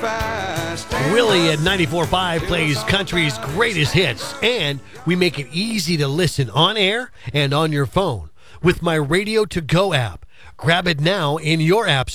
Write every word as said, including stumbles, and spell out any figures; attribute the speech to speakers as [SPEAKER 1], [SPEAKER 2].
[SPEAKER 1] fast.
[SPEAKER 2] Willie at ninety-four point five plays country's greatest hits, and we make it easy to listen on air and on your phone with my Radio To Go app. Grab it now in your app store.